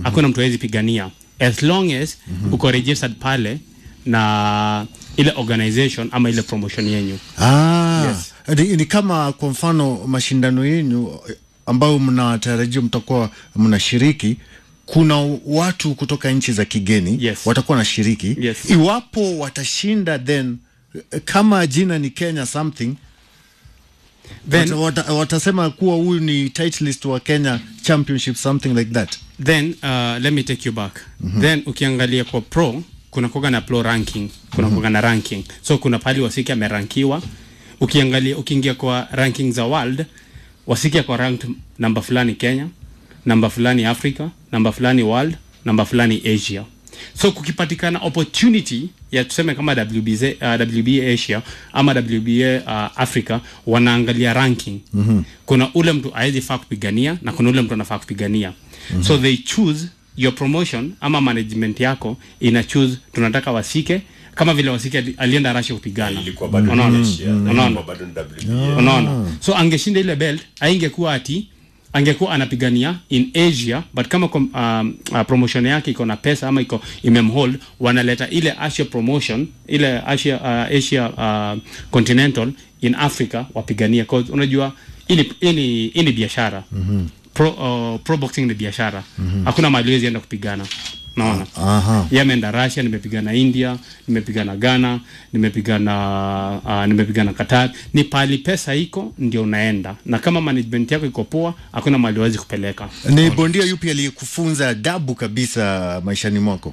hakuna mtu hawezi pigania as long as uko registered pale na ile organization ama ile promotion yenu. Yes. Ni kama kwa mfano mashindano yenu ambao mnatarajia mtakuwa mnashiriki, kuna watu kutoka nchi za kigeni watakuwa na shiriki. Iwapo watashinda, then kama jina ni Kenya something, then watasema kuwa huyu ni titleist wa Kenya Championship, something like that. Then let me take you back. Then ukiangalia kwa pro, kuna kuga na pro ranking, kuna kuga na ranking. So kuna pali Wasike amerankiwa. Ukiingia kwa ranking za world, Wasike kwa ranked number fulani Kenya, number fulani Africa, number fulani world, number fulani Asia. So kukipatikana opportunity ya tuseme kama WBA Asia ama WBA Africa, wanaangalia ranking. Kuna ule mtu aezi faa kupigania na kuna ule mtu anafaa kupigania. So they choose your promotion ama management yako ina choose tunataka Wasike, kama vile Wasike alienda Russia kupigana. Unaona. So angeshinda ile belt, haingekuwa ati angekuwa anapigania in Asia, but kama promotion yake iko na pesa ama iko imemhold, wanaleta ile Asia promotion, ile Asia continental in Africa wapigania, cause unajua ini biashara. Pro boxing ni biashara. Hakuna mahali wezi enda kupigana. Naona. Yameenda Russia, nimepigana India, nimepigana Ghana, nimepigana Qatar. Ni pali pesa iko ndio unaenda. Na kama management yako iko poa, hakuna mahali wezi kupeleka. Ni bondia yupi aliyekufunza adabu kabisa maishani mwako?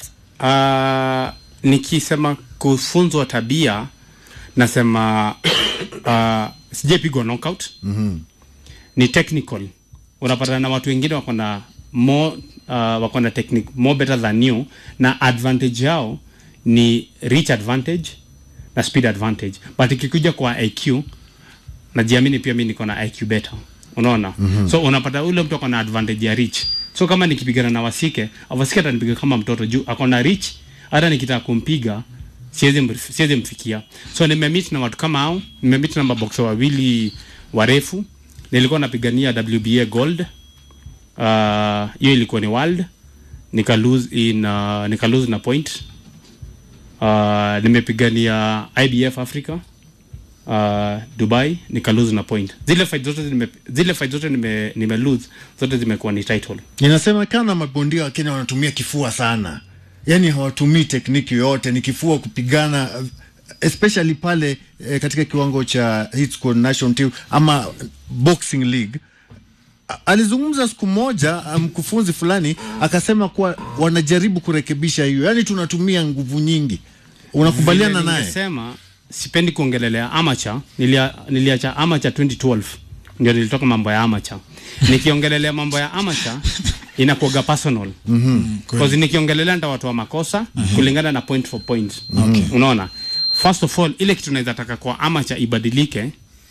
Nikisema kufunzwa tabia, nasema sijapigwa knockout. Ni technical. Unapata na watu wengine wako na more wako na technique more better than you, na advantage yao ni reach advantage na speed advantage. But ikikuja kwa IQ, najiamini pia mimi niko na IQ better. Unaona? So unapata ule mtu ako na advantage ya reach. So kama nikipigana na Wasike atanipiga kama mtoto juu ako na reach, hata nikitaka kumpiga siwezi mfikia. So nimemeet na watu kama hao, nimemeet na maboxer wawili warefu. Nilikuwa napigania WBA gold. Hiyo ilikuwa ni world. Nika lose na point. Nimepigania IBF Africa Dubai, nika lose na point. Zile fight zote nime lose, zote zimekuwa ni title. Inasema kana mabondia wa Kenya wanatumia kifua sana. Yaani hawatumii technique yote, ni kifua kupigana, especially pale katika kiwango cha hit squad national team ama boxing league. Alizungumza siku moja mkufunzi fulani akasema kuwa wanajaribu kurekebisha hiyo. Yaani tunatumia nguvu nyingi. Unakubaliana naye? Nimesema sipendi kuongelelea amateur. Niliacha amateur 2012. Ndio nilitoka mambo ya amateur. Nikiongelelea mambo ya amateur inakuwa personal. Because nikiongelelea ndio watu wa makosa kulingana na point for point. Unaona? First of all, ile kitu naweza taka kwa amateur ibadilike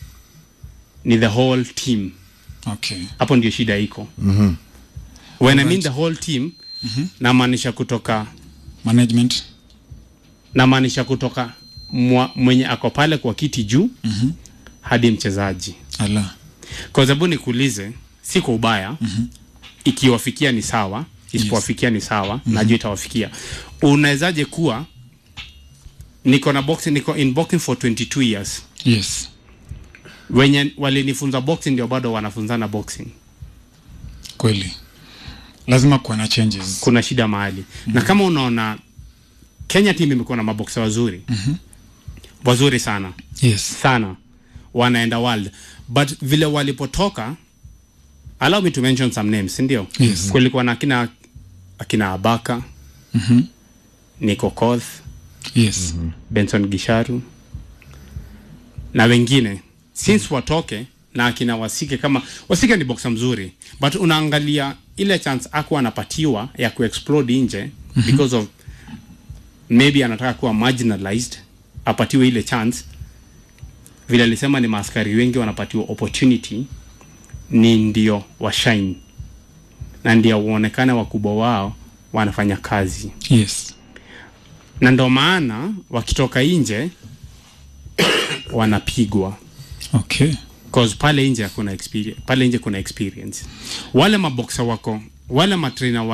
ni the whole team. Hapo ndio shida iko. When I mean the whole team, na maanisha kutoka management, na maanisha kutoka mwenye ako pale kwa kiti juu hadi mchezaji. Kwa sababu nikuulize, si kwa ubaya, ikiwafikia ni sawa, isipowafikia ni sawa, najua itawafikia. Unawezaje kuwa niko in boxing for 22 years. Wenye walinifunza boxing ndio bado wanafunzana boxing. Kweli. Lazima kuwa na changes. Kuna shida mahali. Na kama unaona Kenya team imekuwa na maboxer wazuri. Wazuri sana. Sana. Wanaenda world. But vile walipotoka, allow me to mention some names, ndio? Kulikuwa na akina Abaka, Nico Koth, Benson Gisharu, na wengine. Since watoke na akina Wasike, kama Wasike ni boxer mzuri, but unaangalia ile chance ako anapatiwa ya kuexplode nje because of maybe anataka kuwa marginalized, apatiwe ile chance. Vile alisema ni maaskari wengi wanapatiwa opportunity ni ndio wa shine na ndio uonekane wakubwa wao wanafanya kazi. Na ndio maana wakitoka nje wanapigwa. Cause pale nje kuna experience. Wale maboxer wako, wale matrainer